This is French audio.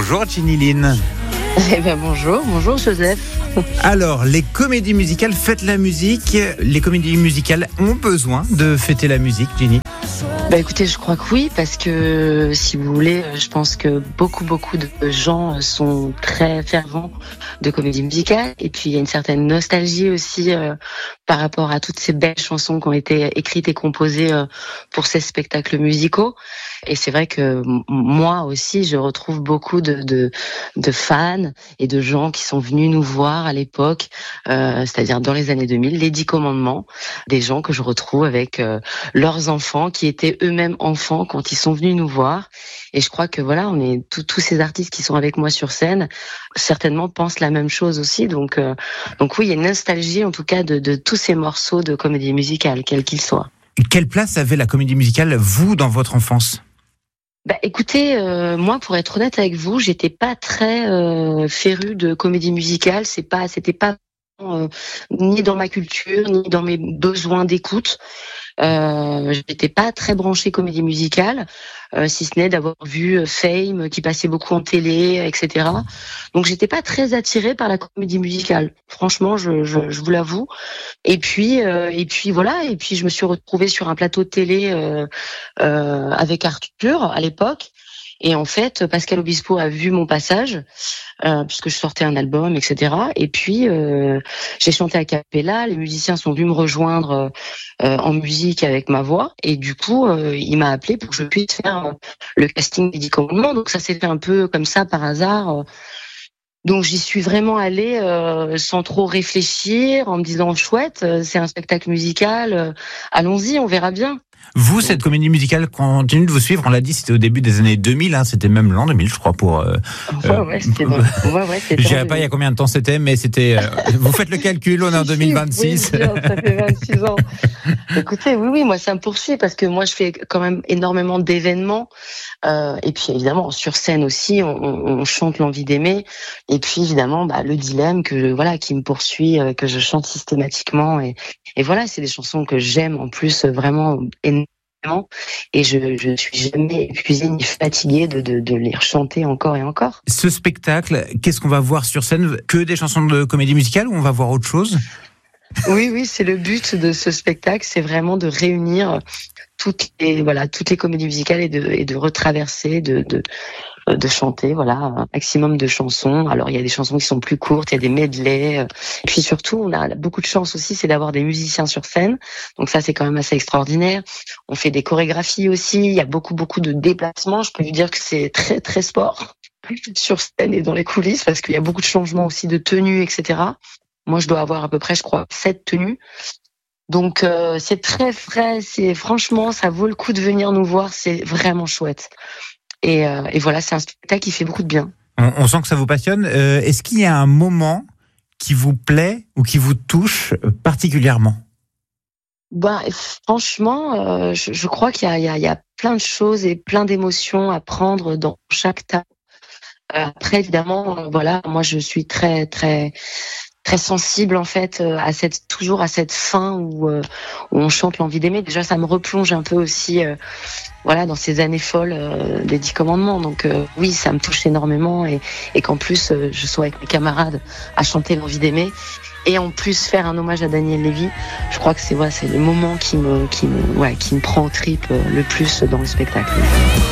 Bonjour Ginny Lynn. Eh bien bonjour Joseph. Alors, les comédies musicales, faites la musique. Les comédies musicales ont besoin de fêter la musique, Ginny? Écoutez, je crois que oui, parce que si vous voulez, je pense que beaucoup de gens sont très fervents de comédie musicale. Et puis il y a une certaine nostalgie aussi par rapport à toutes ces belles chansons qui ont été écrites et composées pour ces spectacles musicaux. Et c'est vrai que moi aussi, je retrouve beaucoup de fans et de gens qui sont venus nous voir à l'époque, c'est-à-dire dans les années 2000, les 10 commandements, des gens que je retrouve avec leurs enfants qui étaient eux-mêmes enfants quand ils sont venus nous voir. Et je crois que voilà, on est tous ces artistes qui sont avec moi sur scène certainement pensent la même chose aussi. Donc oui, il y a une nostalgie en tout cas de tous ces morceaux de comédie musicale, quels qu'ils soient. Quelle place avait la comédie musicale, vous, dans votre enfance? Écoutez, moi, pour être honnête avec vous, j'étais pas très férue de comédie musicale. C'était pas ni dans ma culture, ni dans mes besoins d'écoute. J'étais pas très branchée comédie musicale, si ce n'est d'avoir vu Fame qui passait beaucoup en télé, etc. Donc j'étais pas très attirée par la comédie musicale. Franchement, je vous l'avoue. Et puis voilà. Et puis je me suis retrouvée sur un plateau de télé avec Arthur à l'époque. Et en fait, Pascal Obispo a vu mon passage, puisque je sortais un album, etc. Et puis, j'ai chanté a cappella, les musiciens sont venus me rejoindre en musique avec ma voix. Et du coup, il m'a appelé pour que je puisse faire le casting des 10 commandements. Donc ça s'est fait un peu comme ça, par hasard. Donc j'y suis vraiment allée sans trop réfléchir, en me disant chouette, c'est un spectacle musical, allons-y, on verra bien. Vous, cette comédie musicale continue de vous suivre. On l'a dit, c'était au début des années 2000, c'était même l'an 2000, je crois, pour... c'était je dirais pas il y a combien de temps c'était, mais c'était... vous faites le calcul, on est en 2026. Oui, bien, ça fait 26 ans. Écoutez, oui, moi, ça me poursuit parce que moi, je fais quand même énormément d'événements. Et puis, évidemment, sur scène aussi, on chante l'envie d'aimer. Et puis, évidemment, le dilemme qui me poursuit, que je chante systématiquement. Et voilà, c'est des chansons que j'aime en plus vraiment énormément. Et je suis jamais épuisée ni fatiguée de les chanter encore et encore. Ce spectacle, qu'est-ce qu'on va voir sur scène? Que des chansons de comédie musicale ou on va voir autre chose? Oui, c'est le but de ce spectacle, c'est vraiment de réunir toutes les comédies musicales et de retraverser, de chanter, un maximum de chansons. Alors il y a des chansons qui sont plus courtes, il y a des medleys. Et puis surtout, on a beaucoup de chance aussi, c'est d'avoir des musiciens sur scène. Donc ça, c'est quand même assez extraordinaire. On fait des chorégraphies aussi. Il y a beaucoup de déplacements. Je peux vous dire que c'est très très sport sur scène et dans les coulisses parce qu'il y a beaucoup de changements aussi de tenues, etc. Moi, je dois avoir à peu près, je crois, 7 tenues. Donc c'est très frais. Franchement, ça vaut le coup de venir nous voir. C'est vraiment chouette. Et voilà, c'est un spectacle qui fait beaucoup de bien. On sent que ça vous passionne. Est-ce qu'il y a un moment qui vous plaît ou qui vous touche particulièrement? Franchement, je crois qu'il y a plein de choses et plein d'émotions à prendre dans chaque tas. Après, évidemment, moi, je suis très très très sensible en fait toujours à cette fin où on chante l'envie d'aimer. Déjà, ça me replonge un peu aussi dans ces années folles des 10 commandements. Donc oui, ça me touche énormément et qu'en plus je sois avec mes camarades à chanter l'envie d'aimer et en plus faire un hommage à Daniel Lévy. Je crois que c'est le moment qui me prend aux tripes le plus dans le spectacle.